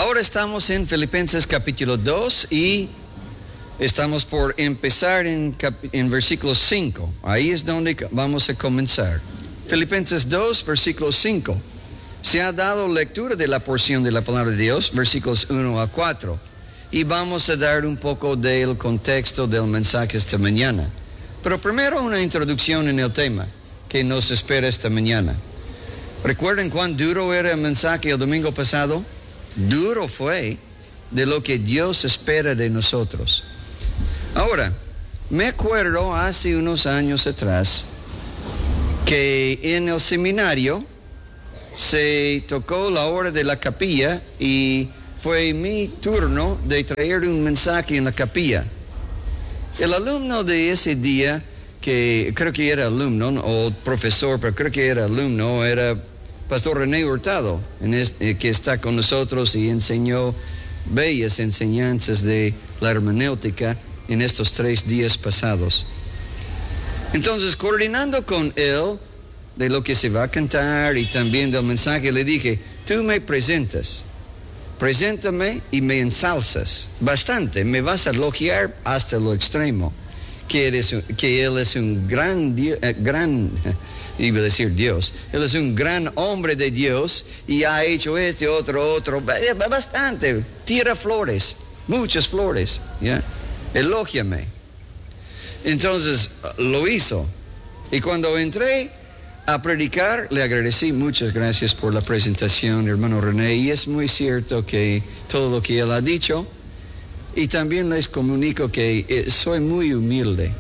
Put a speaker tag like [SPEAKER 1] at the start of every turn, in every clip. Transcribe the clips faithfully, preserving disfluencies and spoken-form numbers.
[SPEAKER 1] Ahora estamos en Filipenses capítulo dos y estamos por empezar en, en versículo cinco. Ahí es donde vamos a comenzar. Filipenses dos, versículo cinco. Se ha dado lectura de la porción de la palabra de Dios, versículos uno a cuatro. Y vamos a dar un poco del contexto del mensaje esta mañana. Pero primero una introducción en el tema que nos espera esta mañana. ¿Recuerdan cuán duro era el mensaje el domingo pasado? Duro fue de lo que Dios espera de nosotros. Ahora, me acuerdo hace unos años atrás que en el seminario se tocó la hora de la capilla y fue mi turno de traer un mensaje en la capilla. El alumno de ese día, que creo que era alumno o profesor, pero creo que era alumno, era Pastor René Hurtado, en este, que está con nosotros y enseñó bellas enseñanzas de la hermenéutica en estos tres días pasados. Entonces, coordinando con él de lo que se va a cantar y también del mensaje, le dije, tú me presentas, preséntame y me ensalzas bastante, me vas a elogiar hasta lo extremo, que, eres, que él es un gran, eh, gran iba a decir Dios, él es un gran hombre de Dios y ha hecho este, otro, otro, bastante, tira flores, muchas flores, ¿ya? Elógiame. Entonces lo hizo y cuando entré a predicar le agradecí, muchas gracias por la presentación, hermano René, y es muy cierto que todo lo que él ha dicho, y también les comunico que eh, soy muy humilde.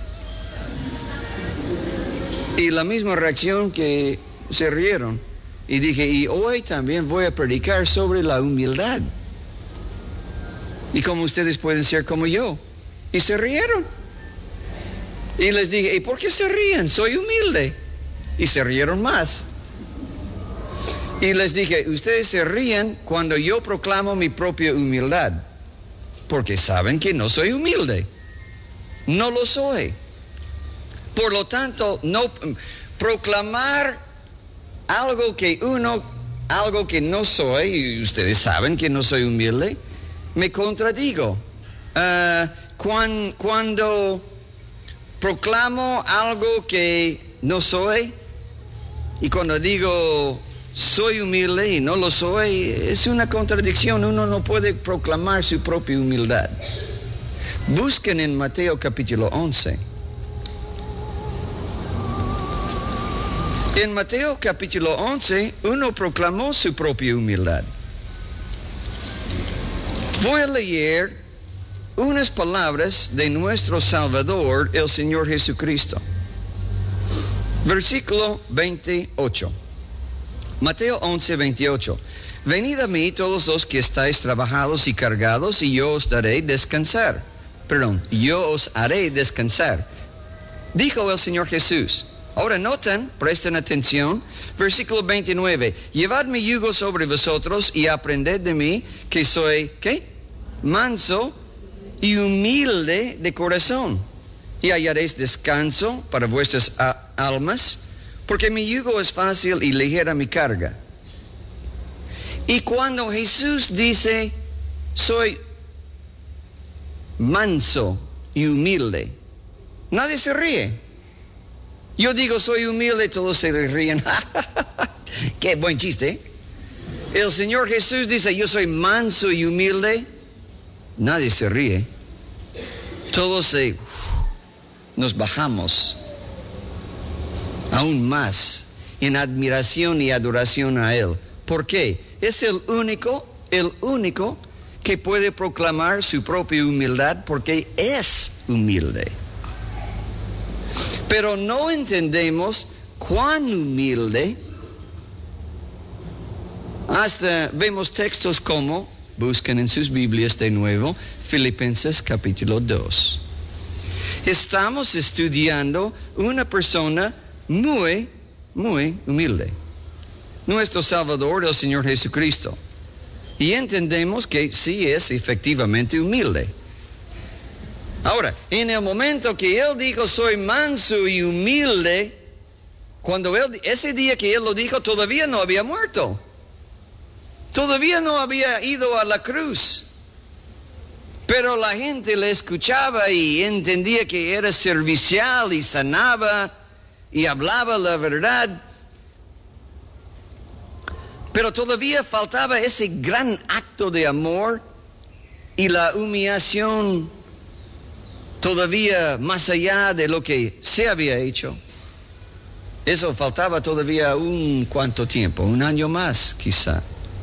[SPEAKER 1] Y la misma reacción que se rieron. Y dije, y hoy también voy a predicar sobre la humildad. Y como ustedes pueden ser como yo. Y se rieron. Y les dije, ¿y por qué se ríen? Soy humilde. Y se rieron más. Y les dije, ustedes se ríen cuando yo proclamo mi propia humildad. Porque saben que no soy humilde. No lo soy. Por lo tanto, no proclamar algo que uno, algo que no soy, y ustedes saben que no soy humilde, me contradigo. Uh, cuan, cuando proclamo algo que no soy, y cuando digo soy humilde y no lo soy, es una contradicción. Uno no puede proclamar su propia humildad. Busquen en Mateo capítulo once. En Mateo capítulo once, uno proclamó su propia humildad. Voy a leer unas palabras de nuestro Salvador, el Señor Jesucristo. Versículo veintiocho. Mateo once, veintiocho. Venid a mí todos los que estáis trabajados y cargados, y yo os daré descansar. Perdón, yo os haré descansar. Dijo el Señor Jesús. Ahora noten, presten atención, versículo veintinueve. Llevad mi yugo sobre vosotros y aprended de mí, que soy, ¿qué? Manso y humilde de corazón. Y hallaréis descanso para vuestras almas, porque mi yugo es fácil y ligera mi carga. Y cuando Jesús dice, soy manso y humilde, nadie se ríe. Yo digo, soy humilde, todos se ríen. Qué buen chiste. El Señor Jesús dice, yo soy manso y humilde. Nadie se ríe. Todos se, uf, nos bajamos aún más en admiración y adoración a Él. ¿Por qué? Es el único, el único que puede proclamar su propia humildad porque es humilde. Pero no entendemos cuán humilde. Hasta vemos textos como, busquen en sus Biblias de nuevo, Filipenses capítulo dos. Estamos estudiando una persona muy, muy humilde. Nuestro Salvador, el Señor Jesucristo. Y entendemos que sí es efectivamente humilde. Ahora, en el momento que Él dijo, soy manso y humilde, cuando él, ese día que Él lo dijo, todavía no había muerto. Todavía no había ido a la cruz. Pero la gente le escuchaba y entendía que era servicial y sanaba y hablaba la verdad. Pero todavía faltaba ese gran acto de amor y la humillación todavía más allá de lo que se había hecho. Eso faltaba todavía un cuánto tiempo, un año más quizá.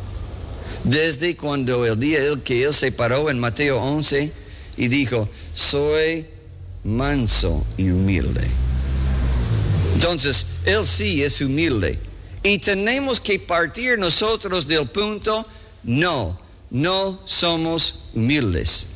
[SPEAKER 1] Desde cuando el día el que él se paró en Mateo once y dijo, soy manso y humilde. Entonces, él sí es humilde. Y tenemos que partir nosotros del punto, no, no somos humildes.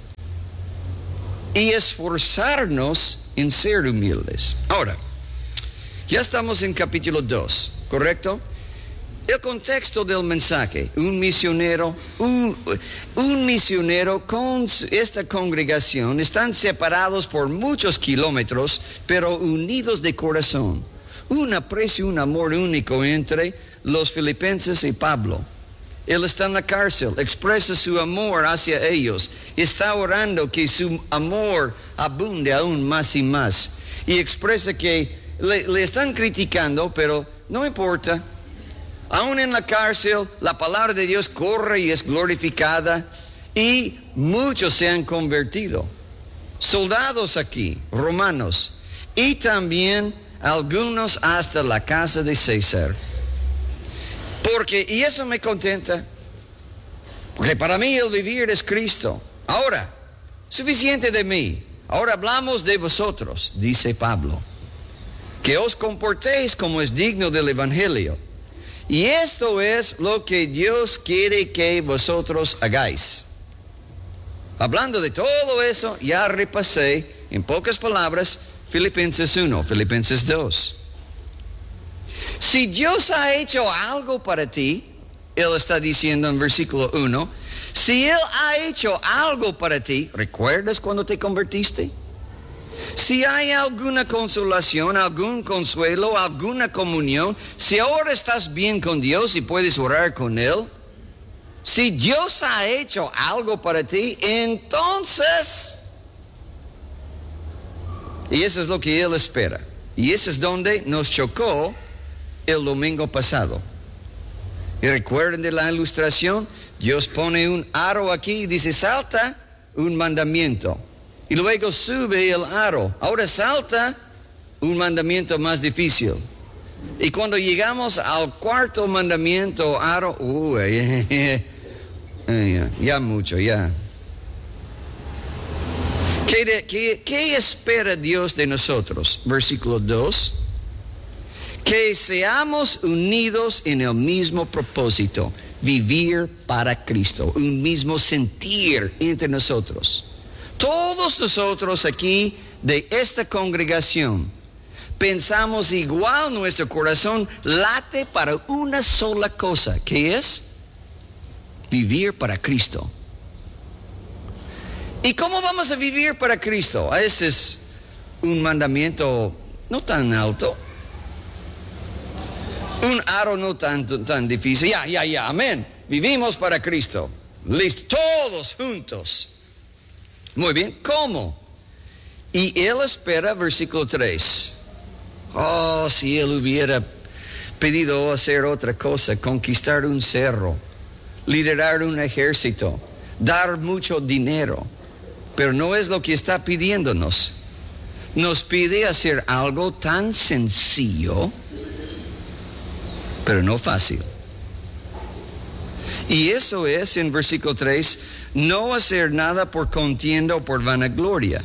[SPEAKER 1] Y esforzarnos en ser humildes. Ahora, ya estamos en capítulo dos, ¿correcto? El contexto del mensaje, un misionero, un, un misionero con esta congregación están separados por muchos kilómetros, pero unidos de corazón. Un aprecio, un amor único entre los filipenses y Pablo. Él está en la cárcel, expresa su amor hacia ellos, está orando que su amor abunde aún más y más. Y expresa que le, le están criticando, pero no importa. Aún en la cárcel, la palabra de Dios corre y es glorificada y muchos se han convertido. Soldados aquí, romanos, y también algunos hasta la casa de César. Porque, y eso me contenta, porque para mí el vivir es Cristo. Ahora, suficiente de mí. Ahora hablamos de vosotros, dice Pablo, que os comportéis como es digno del Evangelio. Y esto es lo que Dios quiere que vosotros hagáis. Hablando de todo eso, ya repasé en pocas palabras Filipenses uno, Filipenses dos. Si Dios ha hecho algo para ti, Él está diciendo en versículo uno, si Él ha hecho algo para ti, ¿recuerdas cuando te convertiste? Si hay alguna consolación, algún consuelo, alguna comunión, si ahora estás bien con Dios y puedes orar con Él, si Dios ha hecho algo para ti, entonces, y eso es lo que Él espera. Y eso es donde nos chocó el domingo pasado. Y recuerden de la ilustración, Dios pone un aro aquí y dice, salta un mandamiento. Y luego sube el aro. Ahora salta un mandamiento más difícil. Y cuando llegamos al cuarto mandamiento, aro, uy, ya, ya mucho, ya. ¿Qué, de, qué, ¿Qué espera Dios de nosotros? Versículo dos. Que seamos unidos en el mismo propósito, vivir para Cristo, un mismo sentir entre nosotros. Todos nosotros aquí de esta congregación pensamos igual, nuestro corazón late para una sola cosa, que es vivir para Cristo. ¿Y cómo vamos a vivir para Cristo? Ese es un mandamiento no tan alto, un aro no tan, tan difícil. Ya, ya, ya, amén. Vivimos para Cristo. Listo, todos juntos. Muy bien, ¿cómo? Y Él espera, versículo tres. Oh, si Él hubiera pedido hacer otra cosa, conquistar un cerro, liderar un ejército, dar mucho dinero. Pero no es lo que está pidiéndonos. Nos pide hacer algo tan sencillo, pero no fácil. Y eso es, en versículo tres, no hacer nada por contienda o por vanagloria.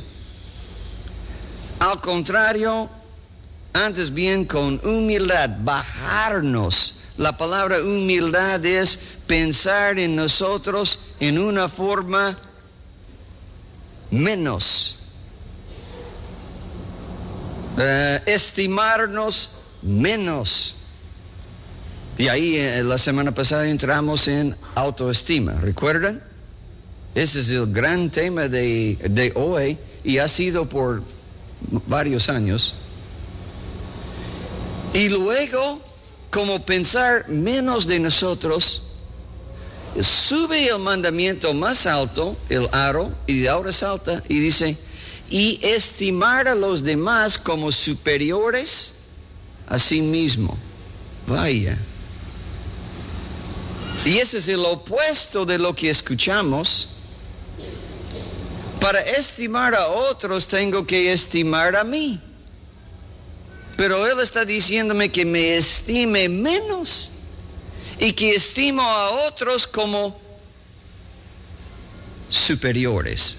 [SPEAKER 1] Al contrario, antes bien con humildad, bajarnos. La palabra humildad es pensar en nosotros en una forma menos. Uh, estimarnos menos. Y ahí eh, la semana pasada entramos en autoestima, ¿recuerdan? Ese es el gran tema de, de hoy y ha sido por varios años. Y luego, como pensar menos de nosotros, Sube el mandamiento más alto, el aro, y ahora salta y dice, y estimar a los demás como superiores a sí mismo. Vaya. Y ese es el opuesto de lo que escuchamos. Para estimar a otros tengo que estimar a mí. Pero Él está diciéndome que me estime menos y que estimo a otros como superiores.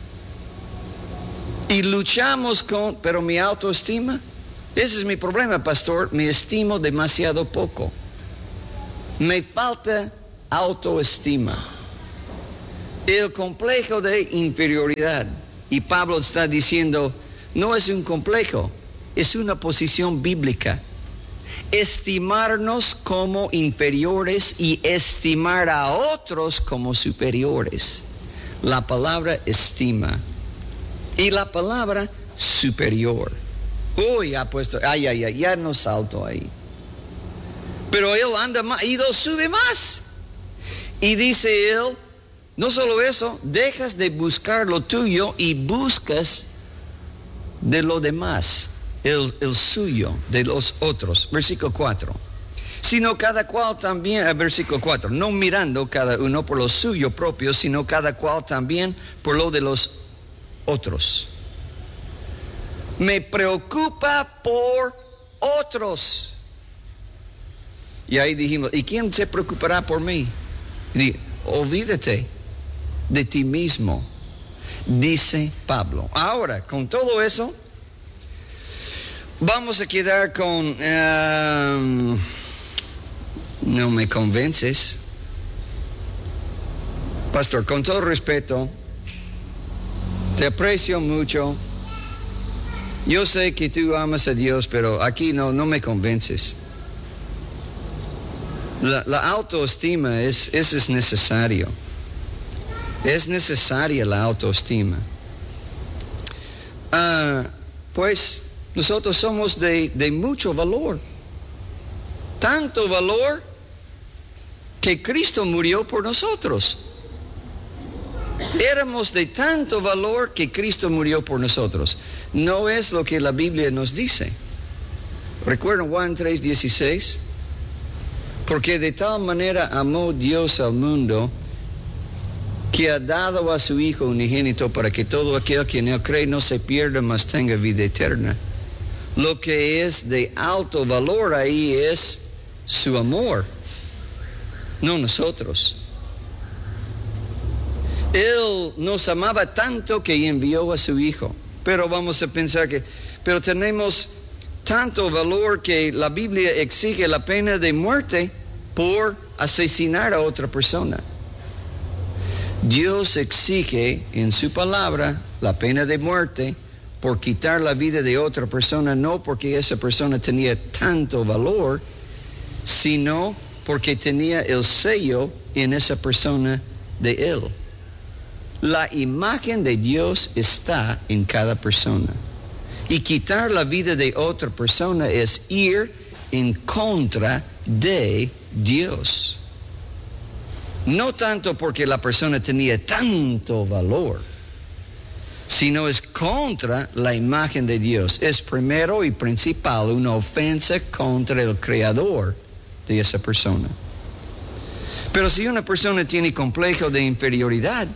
[SPEAKER 1] Y luchamos con, pero mi autoestima, ese es mi problema, pastor, me estimo demasiado poco. Me falta autoestima. El complejo de inferioridad. Y Pablo está diciendo, no es un complejo, es una posición bíblica. Estimarnos como inferiores y estimar a otros como superiores. La palabra estima y la palabra superior. Uy, ha puesto, ay, ay, ay, ya no salto ahí. Pero él anda más, y lo sube más. Y dice él, no solo eso, dejas de buscar lo tuyo y buscas de lo demás, el, el suyo, de los otros. Versículo cuatro. Sino cada cual también, versículo cuatro, no mirando cada uno por lo suyo propio, sino cada cual también por lo de los otros. Me preocupa por otros. Y ahí dijimos, ¿y quién se preocupará por mí? Y dije, olvídate de ti mismo, dice Pablo. Ahora, con todo eso, vamos a quedar con, um, no me convences. Pastor, con todo respeto, te aprecio mucho. Yo sé que tú amas a Dios, pero aquí no, no me convences. La, la autoestima es, eso es necesario. Es necesaria la autoestima. Uh, pues nosotros somos de, de mucho valor. Tanto valor que Cristo murió por nosotros. Éramos de tanto valor que Cristo murió por nosotros. No es lo que la Biblia nos dice. ¿Recuerdan Juan tres dieciséis? Porque de tal manera amó Dios al mundo que ha dado a su Hijo unigénito para que todo aquel que en él cree no se pierda, mas tenga vida eterna. Lo que es de alto valor ahí es su amor, no nosotros. Él nos amaba tanto que envió a su Hijo. Pero vamos a pensar que, pero tenemos tanto valor que la Biblia exige la pena de muerte por asesinar a otra persona. Dios exige en su palabra la pena de muerte por quitar la vida de otra persona, no porque esa persona tenía tanto valor, sino porque tenía el sello en esa persona de él. La imagen de Dios está en cada persona. Y quitar la vida de otra persona es ir en contra de Dios. No tanto porque la persona tenía tanto valor, sino es contra la imagen de Dios. Es primero y principal una ofensa contra el creador de esa persona. Pero si una persona tiene complejo de inferioridad,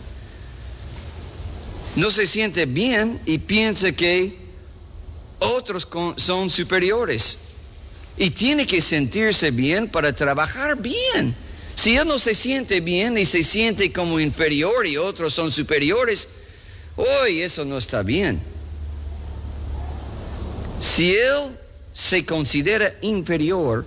[SPEAKER 1] no se siente bien y piensa que otros son superiores. Y tiene que sentirse bien para trabajar bien. Si él no se siente bien y se siente como inferior y otros son superiores, hoy eso no está bien. Si él se considera inferior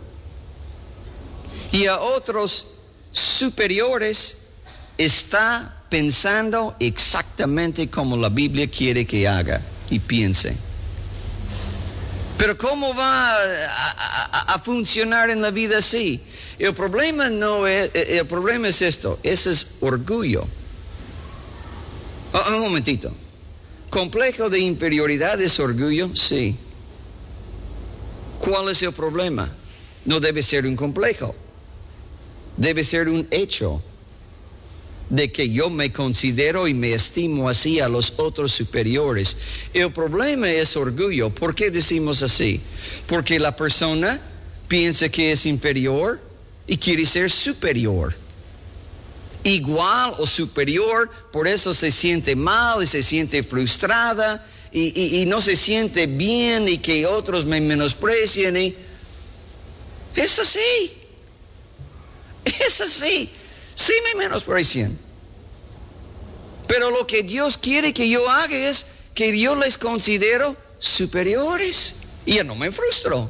[SPEAKER 1] y a otros superiores, está pensando exactamente como la Biblia quiere que haga y piense. Pero ¿cómo va a, a, a funcionar en la vida así? El problema no es, el problema es esto, ese es orgullo. Oh, un momentito. ¿Complejo de inferioridad es orgullo? Sí. ¿Cuál es el problema? No debe ser un complejo. Debe ser un hecho. de que yo me considero y me estimo así a los otros superiores. El problema es orgullo. ¿Por qué decimos así? Porque la persona piensa que es inferior y quiere ser superior. Igual o superior, por eso se siente mal y se siente frustrada y, y, y no se siente bien y que otros me menosprecien. Y es así. Es así. Sí me menosprecian. Pero lo que Dios quiere que yo haga es que yo les considero superiores. Y ya no me frustro.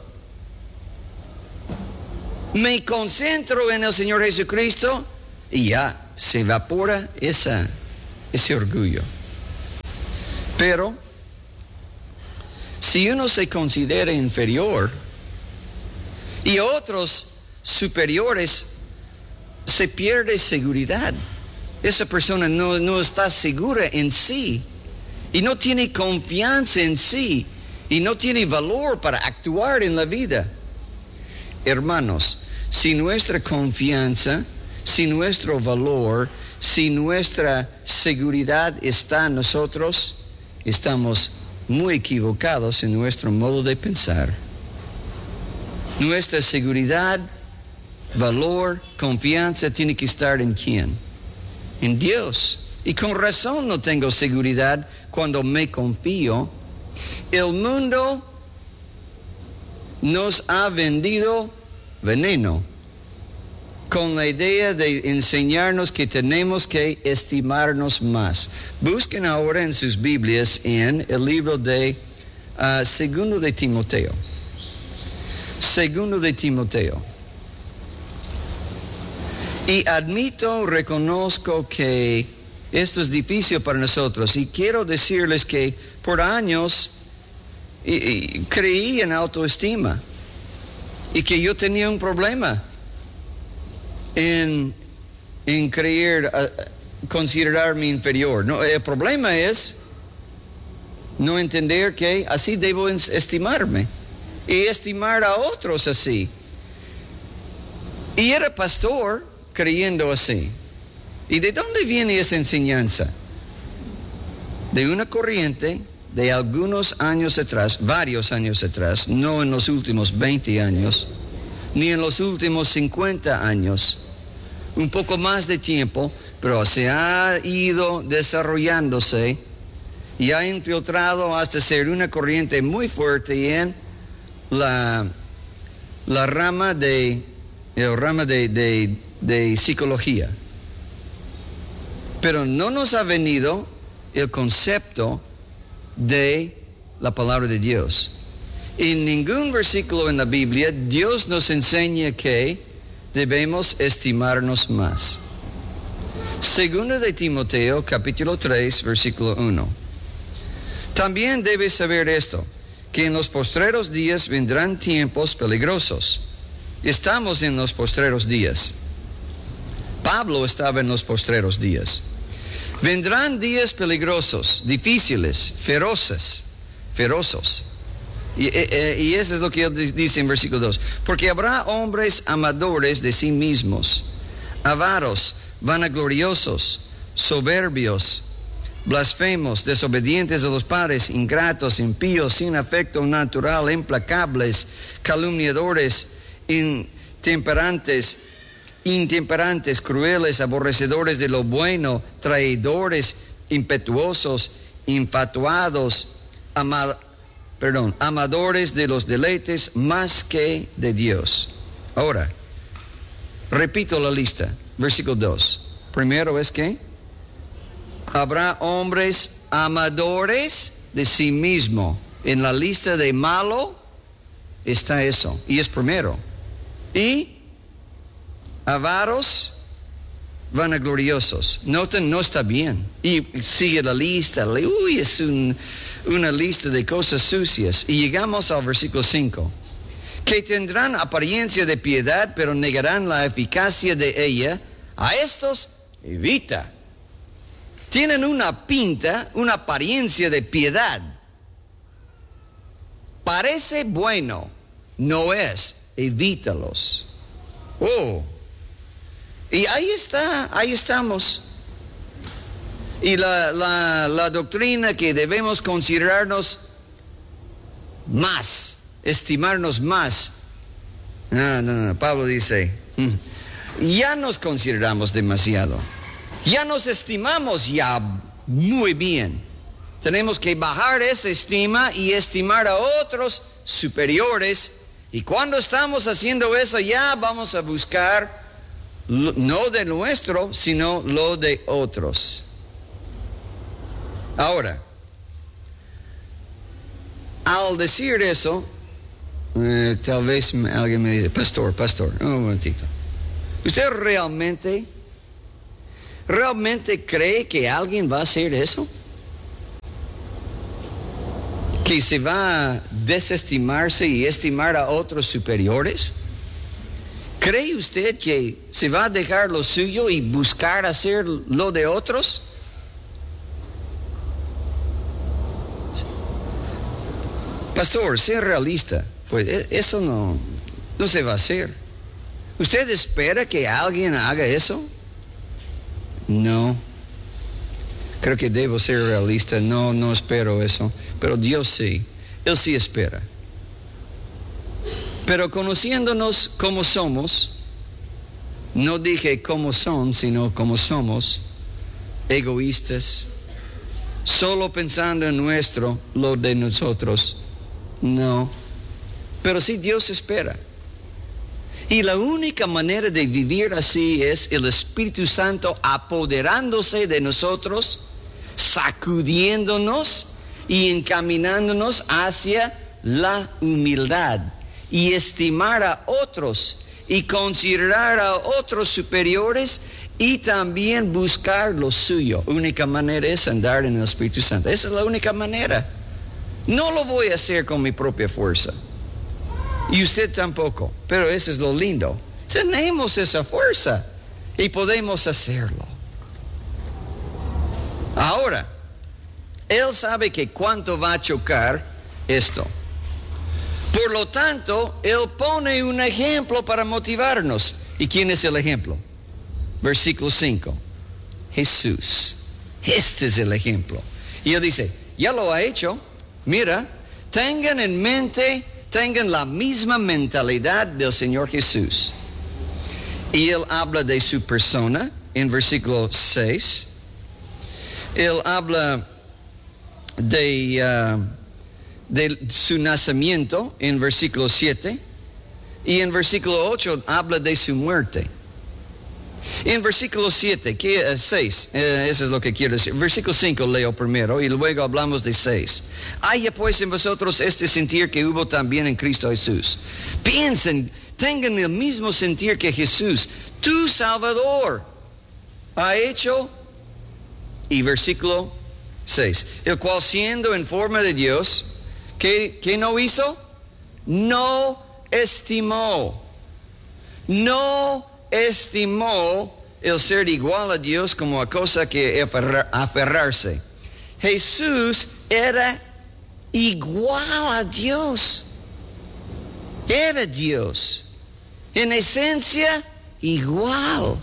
[SPEAKER 1] Me concentro en el Señor Jesucristo y ya se evapora esa, ese orgullo. Pero si uno se considera inferior y otros superiores, se pierde seguridad. Esa persona no, no está segura en sí y no tiene confianza en sí y no tiene valor para actuar en la vida. Hermanos, si nuestra confianza, si nuestro valor, si nuestra seguridad está en nosotros, estamos muy equivocados en nuestro modo de pensar. Nuestra seguridad, valor, confianza tiene que estar en ¿quién? En Dios. Y con razón no tengo seguridad cuando me confío. El mundo nos ha vendido veneno con la idea de enseñarnos que tenemos que estimarnos más. Busquen ahora en sus Biblias en el libro de uh, Segundo de Timoteo. Segundo de Timoteo. Y admito, reconozco que esto es difícil para nosotros. Y quiero decirles que por años y, y, creí en autoestima. Y que yo tenía un problema en, en creer, uh, considerarme inferior. No, el problema es no entender que así debo estimarme. Y estimar a otros así. Y era pastor creyendo así. ¿Y de dónde viene esa enseñanza? De una corriente de algunos años atrás, varios años atrás, no en los últimos veinte años, ni en los últimos cincuenta años, un poco más de tiempo, pero se ha ido desarrollándose y ha infiltrado hasta ser una corriente muy fuerte en la, la rama de, el rama de, de, de psicología. Pero no nos ha venido el concepto de la palabra de Dios. En ningún versículo en la Biblia Dios nos enseña que debemos estimarnos más. Segunda de Timoteo, capítulo tres, versículo uno. También debes saber esto, que en los postreros días vendrán tiempos peligrosos. Estamos en los postreros días. Pablo estaba en los postreros días. Vendrán días peligrosos, difíciles, feroces, ferozos. Y, y, y eso es lo que él dice en versículo dos. Porque habrá hombres amadores de sí mismos, avaros, vanagloriosos, soberbios, blasfemos, desobedientes a los padres, ingratos, impíos, sin afecto natural, implacables, calumniadores, intemperantes, intemperantes, crueles, aborrecedores de lo bueno, traidores, impetuosos, infatuados, ama, perdón, amadores de los deleites más que de Dios. Ahora, repito la lista, versículo dos. Primero es que habrá hombres amadores de sí mismo. En la lista de malo está eso, y es primero. Y avaros, vanagloriosos. Noten, no está bien. Y sigue la lista. Uy, es un, una lista de cosas sucias. Y llegamos al versículo cinco. Que tendrán apariencia de piedad, pero negarán la eficacia de ella. A estos evita. Tienen una pinta, una apariencia de piedad. Parece bueno. No es. Evítalos. Oh. Y ahí está, ahí estamos. Y la, la, la doctrina que debemos considerarnos más, estimarnos más. No, no, no, Pablo dice, ya nos consideramos demasiado. Ya nos estimamos ya muy bien. Tenemos que bajar esa estima y estimar a otros superiores. Y cuando estamos haciendo eso, ya vamos a buscar lo, no de nuestro, sino lo de otros. Ahora, al decir eso, eh, tal vez alguien me dice, pastor, pastor, un momentito. ¿Usted realmente, realmente cree que alguien va a hacer eso? ¿Que se va a desestimarse y estimar a otros superiores? ¿Cree usted que se va a dejar lo suyo y buscar hacer lo de otros? Pastor, sea realista. Pues eso no, no se va a hacer. ¿Usted espera que alguien haga eso? No. Creo que debo ser realista. No, no espero eso. Pero Dios sí. Él sí espera. Pero conociéndonos como somos, no dije cómo son, sino como somos, egoístas, solo pensando en nuestro, lo de nosotros. No, pero sí Dios espera. Y la única manera de vivir así es el Espíritu Santo apoderándose de nosotros, sacudiéndonos y encaminándonos hacia la humildad y estimar a otros y considerar a otros superiores y también buscar lo suyo. La única manera es andar en el Espíritu Santo. Esa es la única manera. No lo voy a hacer con mi propia fuerza. Y usted tampoco. Pero eso es lo lindo. Tenemos esa fuerza y podemos hacerlo. Ahora, Él sabe que cuánto va a chocar esto. Por lo tanto, Él pone un ejemplo para motivarnos. ¿Y quién es el ejemplo? Versículo cinco. Jesús. Este es el ejemplo. Y Él dice, ya lo ha hecho. Mira, tengan en mente, tengan la misma mentalidad del Señor Jesús. Y Él habla de su persona en versículo seis. Él habla de, uh, de su nacimiento en versículo siete. Y en versículo ocho habla de su muerte. En versículo siete, que, seis, eh, eso es lo que quiero decir. Versículo cinco leo primero y luego hablamos de seis. Haya pues en vosotros este sentir que hubo también en Cristo Jesús. Piensen, tengan el mismo sentir que Jesús, tu Salvador, ha hecho. Y versículo seis, el cual siendo en forma de Dios, ¿qué, qué no hizo? No estimó. No estimó el ser igual a Dios como a cosa que aferrar, aferrarse. Jesús era igual a Dios. Era Dios. En esencia, igual.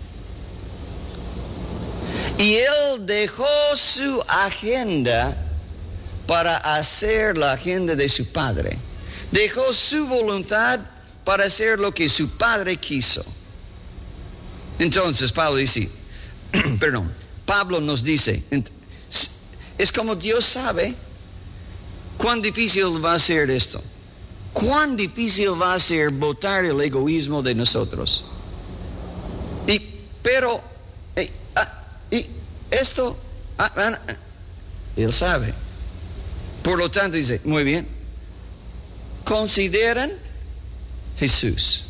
[SPEAKER 1] Y Él dejó su agenda para hacer la agenda de su Padre. Dejó su voluntad para hacer lo que su Padre quiso. Entonces Pablo dice, perdón, Pablo nos dice, es como Dios sabe cuán difícil va a ser esto. Cuán difícil va a ser botar el egoísmo de nosotros. Y, pero, eh, ah, y esto, ah, ah, Él sabe. Por lo tanto dice, muy bien, consideran Jesús.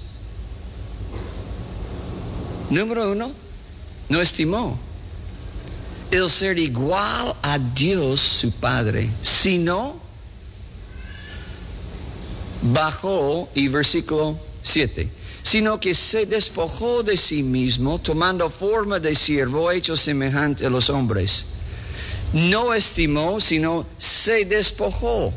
[SPEAKER 1] Número uno, no estimó el ser igual a Dios su Padre, sino bajó, y versículo siete, sino que se despojó de sí mismo, tomando forma de siervo, hecho semejante a los hombres. No estimó, sino se despojó.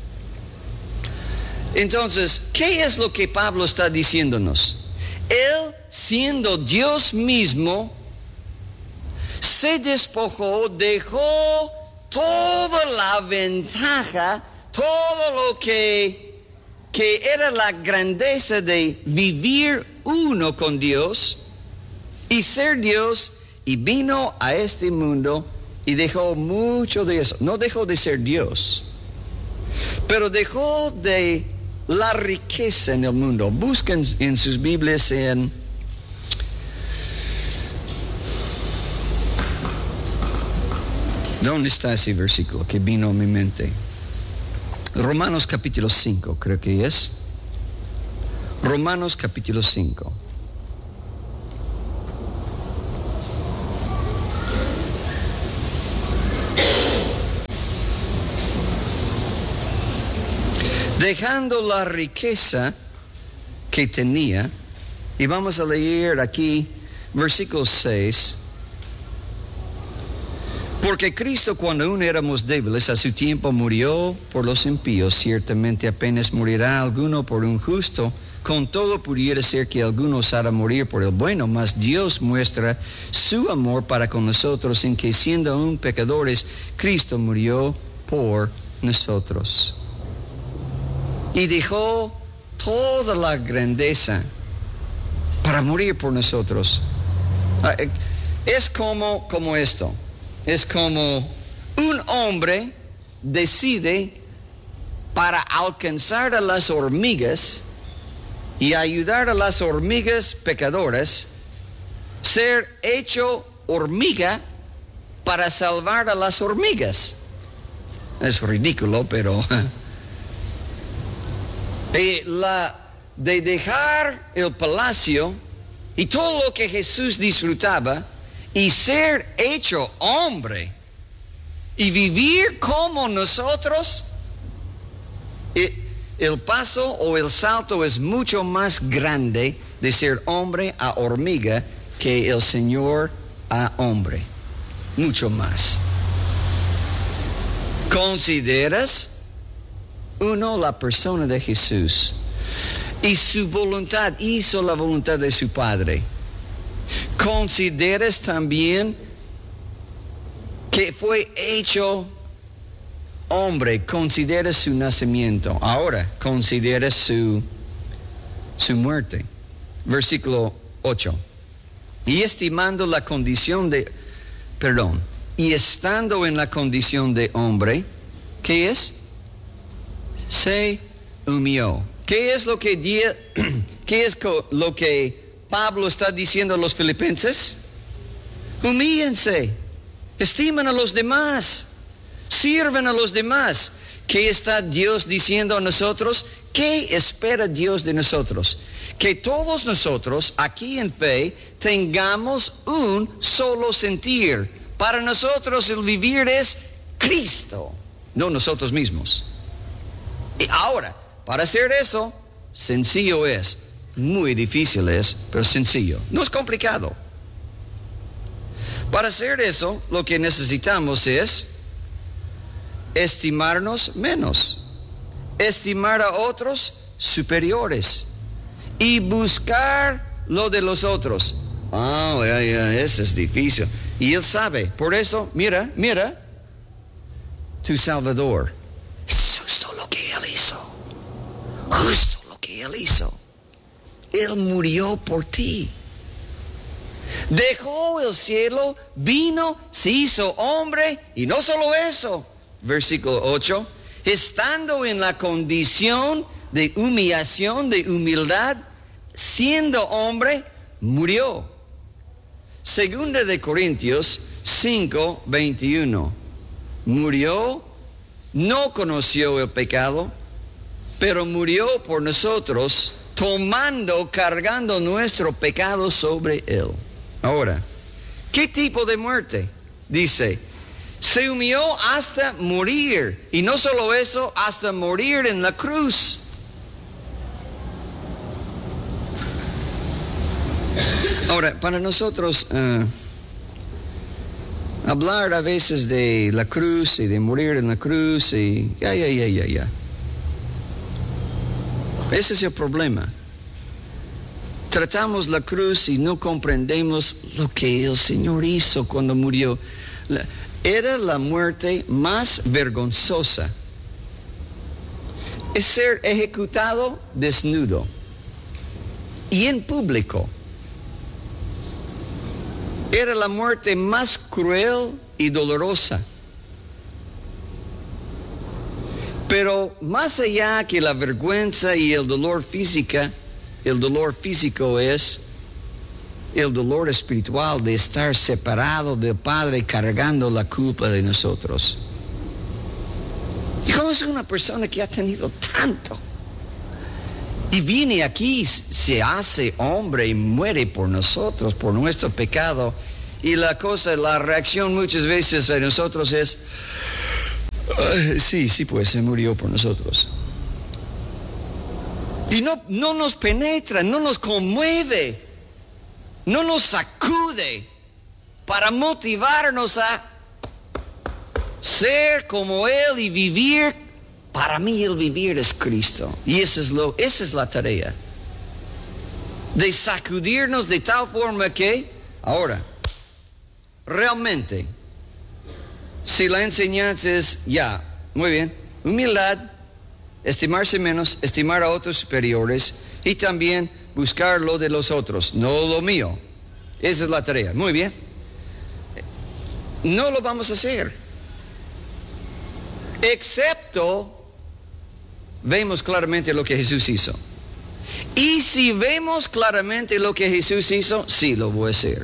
[SPEAKER 1] Entonces, ¿qué es lo que Pablo está diciéndonos? Él, siendo Dios mismo, se despojó, dejó toda la ventaja, todo lo que, que era la grandeza de vivir uno con Dios y ser Dios, y vino a este mundo y dejó mucho de eso. No dejó de ser Dios, pero dejó de la riqueza en el mundo. Busquen en sus Biblias en ¿dónde está ese versículo que vino a mi mente? Romanos capítulo cinco, creo que es. Romanos capítulo cinco. Dejando la riqueza que tenía, y vamos a leer aquí versículo seis. Porque Cristo, cuando aún éramos débiles, a su tiempo murió por los impíos. Ciertamente apenas morirá alguno por un justo. Con todo pudiera ser que algunos hará morir por el bueno, mas Dios muestra su amor para con nosotros en que, siendo aún pecadores, Cristo murió por nosotros. Y dejó toda la grandeza para morir por nosotros. Es como, como esto. Es como un hombre decide, para alcanzar a las hormigas y ayudar a las hormigas pecadoras, ser hecho hormiga para salvar a las hormigas. Es ridículo, pero de, la, de dejar el palacio y todo lo que Jesús disfrutaba y ser hecho hombre y vivir como nosotros, el paso o el salto es mucho más grande de ser hombre a hormiga que el Señor a hombre. Mucho más. ¿Consideras uno la persona de Jesús y su voluntad? Hizo la voluntad de su Padre. ¿Consideras también que fue hecho hombre? Consideras su nacimiento. Ahora, consideras su, su muerte. Versículo ocho. Y estimando la condición de, perdón, y estando en la condición de hombre, ¿qué es? Se humilló. ¿Qué es lo que, qué es lo que Pablo está diciendo a los filipenses? Humíllense, estimen a los demás, sirven a los demás. ¿Qué está Dios diciendo a nosotros? ¿Qué espera Dios de nosotros? Que todos nosotros aquí en fe tengamos un solo sentir. Para nosotros el vivir es Cristo, no nosotros mismos. Y ahora, para hacer eso, sencillo es. Muy difícil es, pero sencillo. No es complicado. Para hacer eso, lo que necesitamos es estimarnos menos, estimar a otros superiores y buscar lo de los otros. Ah, oh, ya, ya, eso es difícil. Y Él sabe. Por eso, mira, mira, tu Salvador. Es justo lo que Él hizo. Justo lo que Él hizo. Él murió por ti. Dejó el cielo, vino, se hizo hombre, y no solo eso. Versículo ocho. Estando en la condición de humillación, de humildad, siendo hombre, murió. Segunda de Corintios cinco, veintiuno. Murió, no conoció el pecado, pero murió por nosotros, tomando, cargando nuestro pecado sobre él. Ahora, ¿qué tipo de muerte? Dice, se humilló hasta morir. Y no solo eso, hasta morir en la cruz. Ahora, para nosotros, uh, hablar a veces de la cruz y de morir en la cruz y ya, ya, ya, ya, ya. Ese es el problema. tratamos la cruz y no comprendemos lo que el Señor hizo cuando murió. Era la muerte más vergonzosa. Es ser ejecutado desnudo y en público. Era la muerte más cruel y dolorosa. Pero más allá que la vergüenza y el dolor física, el dolor físico es el dolor espiritual de estar separado del Padre cargando la culpa de nosotros. ¿Y cómo es una persona que ha tenido tanto? Y viene aquí, se hace hombre y muere por nosotros, por nuestro pecado. Y la cosa, la reacción muchas veces de nosotros es, sí, sí, pues se murió por nosotros. Y no, no nos penetra, no nos conmueve, no nos sacude para motivarnos a ser como Él y vivir. Para mí el vivir es Cristo. Y eso es lo, esa es la tarea. De sacudirnos de tal forma que, ahora, realmente, si la enseñanza es, ya, muy bien, humildad, estimarse menos, estimar a otros superiores y también buscar lo de los otros, no lo mío. Esa es la tarea. Muy bien. No lo vamos a hacer. Excepto vemos claramente lo que Jesús hizo. Y si vemos claramente lo que Jesús hizo, sí lo voy a hacer.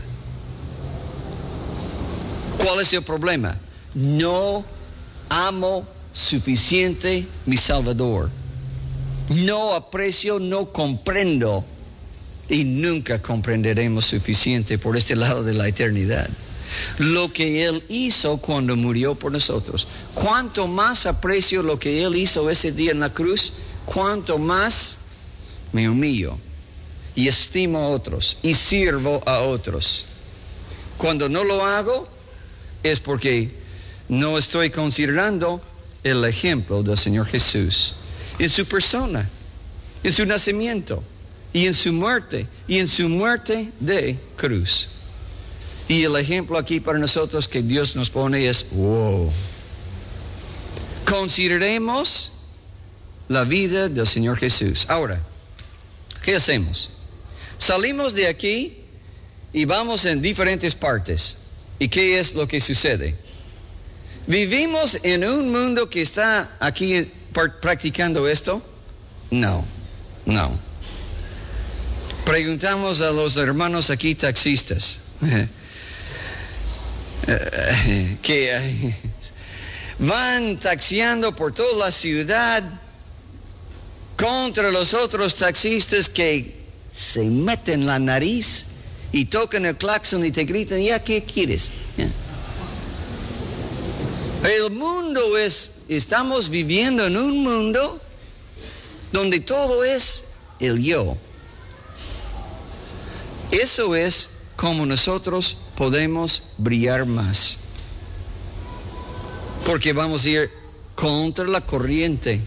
[SPEAKER 1] ¿Cuál es el problema? No amo suficiente mi Salvador. No aprecio, no comprendo. Y nunca comprenderemos suficiente por este lado de la eternidad lo que Él hizo cuando murió por nosotros. Cuanto más aprecio lo que Él hizo ese día en la cruz, cuanto más me humillo y estimo a otros y sirvo a otros. Cuando no lo hago es porque no estoy considerando el ejemplo del Señor Jesús en su persona, en su nacimiento y en su muerte y en su muerte de cruz. Y el ejemplo aquí para nosotros que Dios nos pone es, wow. Consideremos la vida del Señor Jesús. Ahora, ¿qué hacemos? Salimos de aquí y vamos en diferentes partes. ¿Y qué es lo que sucede? ¿Vivimos en un mundo que está aquí practicando esto? No, no. Preguntamos a los hermanos aquí taxistas que van taxiando por toda la ciudad contra los otros taxistas que se meten la nariz y tocan el claxon y te gritan, ¿ya qué quieres? ¿Ya? El mundo es, estamos viviendo en un mundo donde todo es el yo. Eso es como nosotros podemos brillar más. Porque vamos a ir contra la corriente.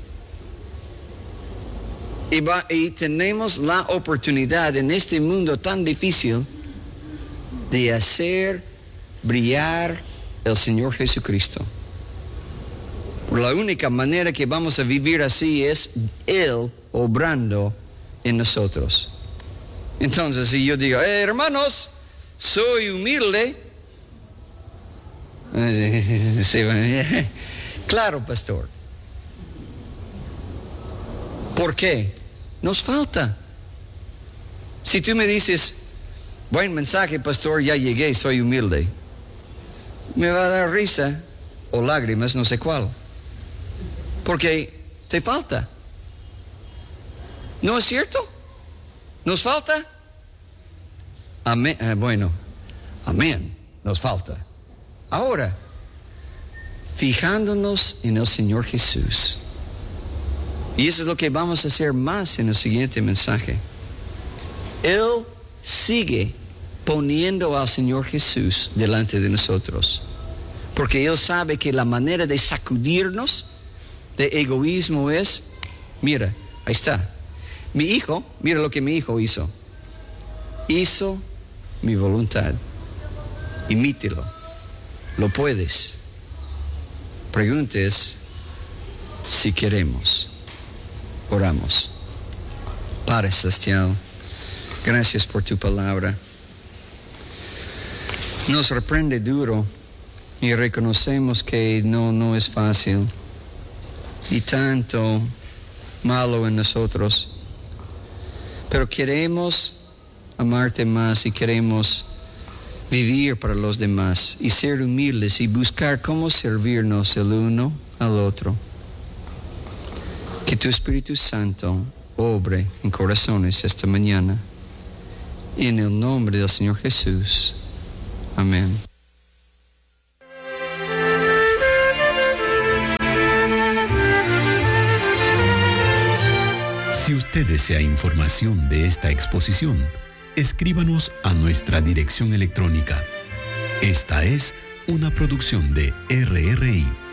[SPEAKER 1] Y, va, y tenemos la oportunidad en este mundo tan difícil de hacer brillar el Señor Jesucristo. La única manera que vamos a vivir así es Él obrando en nosotros. Entonces, si yo digo, eh, hermanos, soy humilde. Claro, pastor. ¿Por qué? Nos falta. Si tú me dices, buen mensaje, pastor, ya llegué, soy humilde, me va a dar risa o lágrimas, no sé cuál. Porque te falta. ¿No es cierto? ¿Nos falta? Amén. Eh, bueno, amén. Nos falta. Ahora, fijándonos en el Señor Jesús. Y eso es lo que vamos a hacer más en el siguiente mensaje. Él sigue poniendo al Señor Jesús delante de nosotros. Porque Él sabe que la manera de sacudirnos de egoísmo es, mira, ahí está. Mi hijo, mira lo que mi hijo hizo. hizo mi voluntad. Imítelo. Lo puedes. Preguntes si queremos. Oramos. Padre Celestial, gracias por tu palabra. Nos reprende duro y reconocemos que no, no es fácil. Y tanto malo en nosotros. Pero queremos amarte más y queremos vivir para los demás y ser humildes y buscar cómo servirnos el uno al otro. Que tu Espíritu Santo obre en corazones esta mañana. En el nombre del Señor Jesús. Amén.
[SPEAKER 2] Si usted desea información de esta exposición, escríbanos a nuestra dirección electrónica. Esta es una producción de R R I.